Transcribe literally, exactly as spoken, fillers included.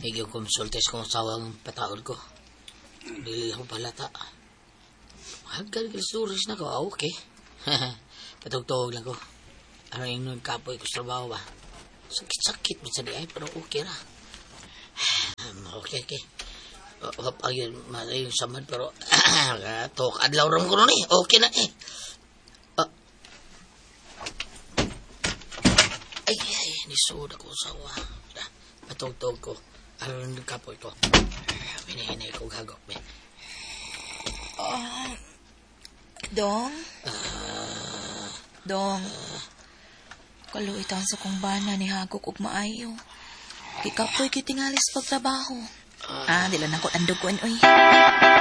Higyo konsultes kong sawang pataod ko. Dili akong palata. Hagal kilsuris na ko. Ah, okay. Patugtog lang ko. Ano yung nagkapoy ko sa trabaho ba? Sakit-sakit minsan di ay, pero okay na. Okay, okay. Wap ayun, malay yung samad, pero tok adlaw ram ko nun eh. Okay na eh. Uh, ay, ay, nisuda ko sawa. Patugtog ko. Ano yung nagkapoy ko? Hinahinay ko gagok, be. Uh, dong? Uh, dong. Uh, Kaluitan sa kong bana ni Hagok ug maayo. Di kapoy kitingalis pagtrabaho. Uh, ah, dila na ko andog ko, oy.